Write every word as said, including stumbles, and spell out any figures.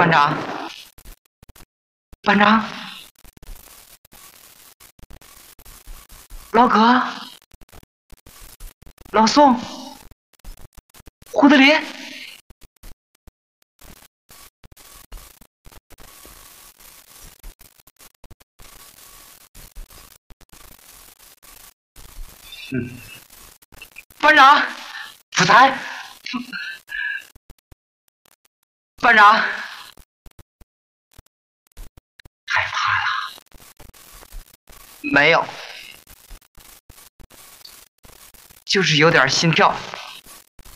班长，班长，老哥，老宋，胡德林。嗯，班长，出台。班长，害怕了？没有，就是有点心跳。